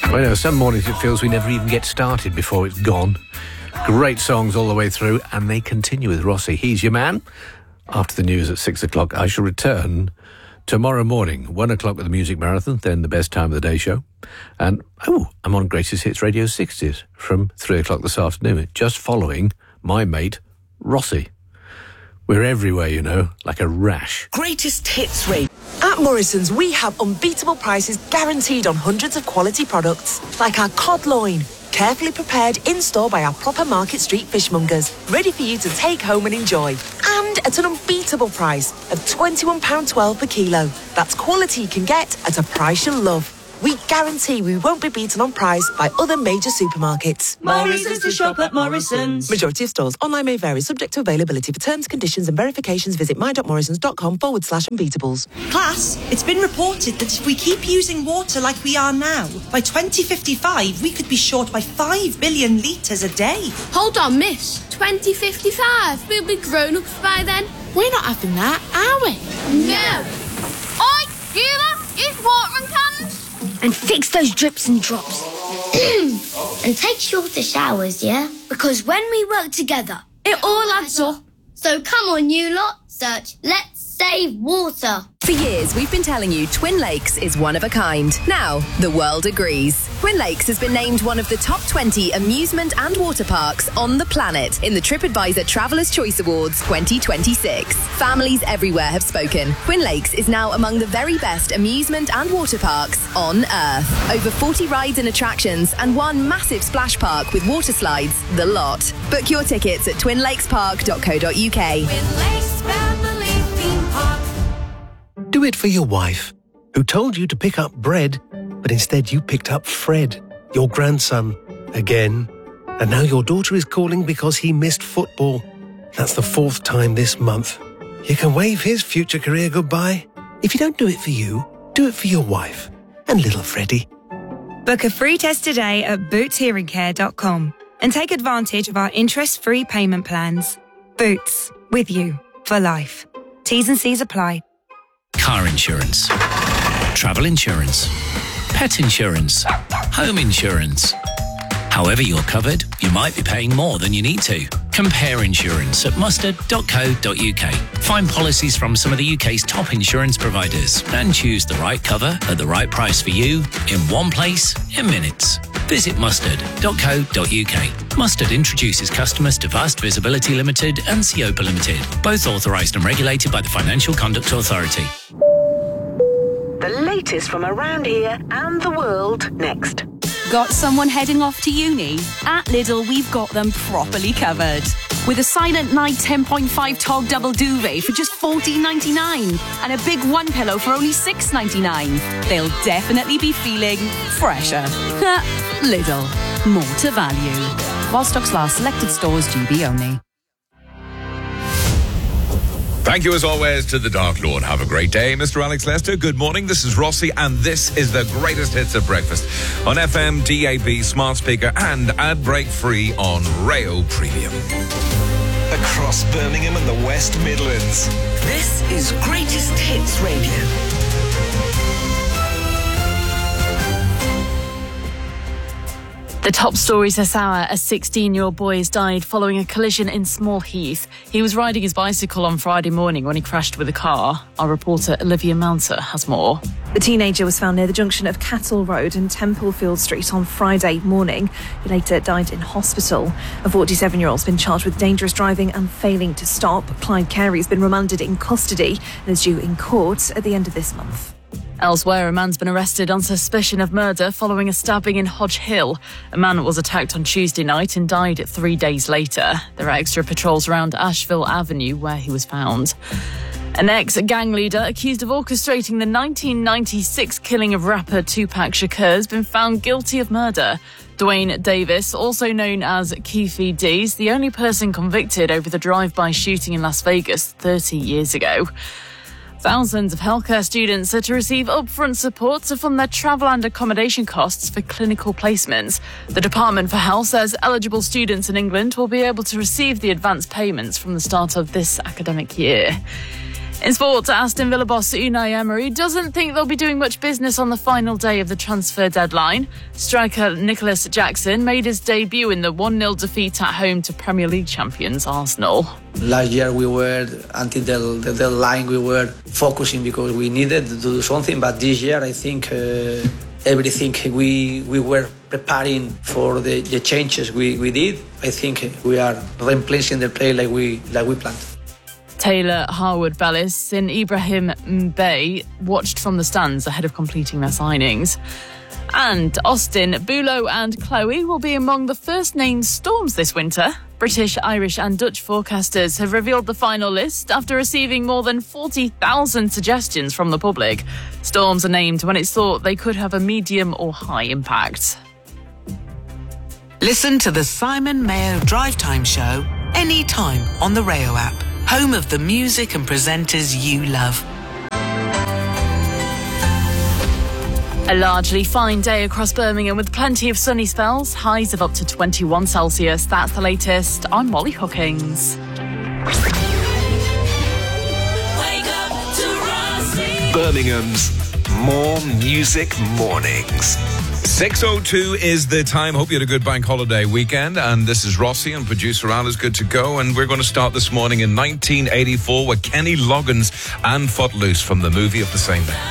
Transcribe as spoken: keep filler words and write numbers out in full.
I know, some mornings it feels we never even get started before it's gone. Great songs all the way through, and they continue with Rossi. He's your man. After the news at six o'clock, I shall return tomorrow morning, one o'clock with the Music Marathon, then the Best Time of the Day show. And, oh, I'm on Greatest Hits Radio sixties from three o'clock this afternoon, just following my mate, Rossi. We're everywhere, you know, like a rash. Greatest Hits Radio. At Morrison's, we have unbeatable prices guaranteed on hundreds of quality products, like our cod loin, carefully prepared in-store by our proper Market Street fishmongers, ready for you to take home and enjoy. And at an unbeatable price of twenty-one pounds twelve per kilo. That's quality you can get at a price you'll love. We guarantee we won't be beaten on price by other major supermarkets. Morrison's to shop at Morrison's. Majority of stores. Online may vary, subject to availability. For terms, conditions and verifications, visit my.morrisons.com forward slash unbeatables. Class, it's been reported that if we keep using water like we are now, by twenty fifty-five, we could be short by five billion litres a day. Hold on, miss. twenty fifty-five? We'll be grown-ups by then. We're not having that, are we? No. Oi, you lot, use watering cans. And fix those drips and drops. And take shorter showers, yeah? Because when we work together, it all adds up. So come on, you lot, search Let's Save Water. For years, we've been telling you Twin Lakes is one of a kind. Now, the world agrees. Twin Lakes has been named one of the top twenty amusement and water parks on the planet in the TripAdvisor Traveller's Choice Awards twenty twenty-six. Families everywhere have spoken. Twin Lakes is now among the very best amusement and water parks on Earth. Over forty rides and attractions and one massive splash park with water slides, the lot. Book your tickets at twin lakes park dot co dot uk. Twin Lakes Family Theme Park. Do it for your wife, who told you to pick up bread, but instead you picked up Fred, your grandson, again. And now your daughter is calling because he missed football. That's the fourth time this month. You can wave his future career goodbye. If you don't do it for you, do it for your wife and little Freddie. Book a free test today at boots hearing care dot com and take advantage of our interest-free payment plans. Boots, with you for life. T's and C's apply. Car insurance, travel insurance, pet insurance, home insurance. However you're covered, you might be paying more than you need to. Compare insurance at mustard dot co dot uk. Find policies from some of the U K's top insurance providers and choose the right cover at the right price for you in one place in minutes. Visit mustard dot co dot uk. Mustard introduces customers to Vast Visibility Limited and Seopa Limited, both authorised and regulated by the Financial Conduct Authority. The latest from around here and the world next. Got someone heading off to uni? At Lidl, we've got them properly covered. With a Silent Night ten point five Tog double duvet for just fourteen ninety-nine and a big one pillow for only six ninety-nine. They'll definitely be feeling fresher. Lidl, more to value. While stocks last, selected stores, G B only. Thank you as always to the Dark Lord. Have a great day. Mister Alex Lester, good morning. This is Rossi and this is the greatest hits of breakfast on F M, D A B, smart speaker and ad break free on Rayo Premium. Across Birmingham and the West Midlands. This is Greatest Hits Radio. The top stories this hour: a sixteen-year-old boy has died following a collision in Small Heath. He was riding his bicycle on Friday morning when he crashed with a car. Our reporter Olivia Mounter has more. The teenager was found near the junction of Cattle Road and Templefield Street on Friday morning. He later died in hospital. A forty-seven-year-old's been charged with dangerous driving and failing to stop. Clyde Carey has been remanded in custody and is due in court at the end of this month. Elsewhere, a man's been arrested on suspicion of murder following a stabbing in Hodge Hill. A man was attacked on Tuesday night and died three days later. There are extra patrols around Asheville Avenue where he was found. An ex-gang leader accused of orchestrating the nineteen ninety-six killing of rapper Tupac Shakur has been found guilty of murder. Dwayne Davis, also known as Keefe D, is the only person convicted over the drive-by shooting in Las Vegas thirty years ago. Thousands of healthcare students are to receive upfront support to fund their travel and accommodation costs for clinical placements. The Department for Health says eligible students in England will be able to receive the advance payments from the start of this academic year. In sport, Aston Villa boss Unai Emery doesn't think they'll be doing much business on the final day of the transfer deadline. Striker Nicholas Jackson made his debut in the one nil defeat at home to Premier League champions Arsenal. Last year we were, until the, the deadline, we were focusing because we needed to do something, but this year I think uh, everything we we were preparing for the, the changes we, we did, I think we are replacing the play like we like we planned. Taylor, Harwood, Bellis and Ibrahim Mbaye watched from the stands ahead of completing their signings. And Austin, Bulo and Chloe will be among the first named storms this winter. British, Irish and Dutch forecasters have revealed the final list after receiving more than forty thousand suggestions from the public. Storms are named when it's thought they could have a medium or high impact. Listen to the Simon Mayo Drive Time Show anytime on the Rayo app. Home of the music and presenters you love. A largely fine day across Birmingham with plenty of sunny spells, highs of up to twenty-one Celsius. That's the latest. I'm Molly Hookings. Wake up to Rossi. Birmingham's More Music Mornings. six oh two is the time. Hope you had a good bank holiday weekend. And this is Rossi and producer Al is good to go. And we're going to start this morning in nineteen eighty-four with Kenny Loggins and Footloose from the movie of the same name.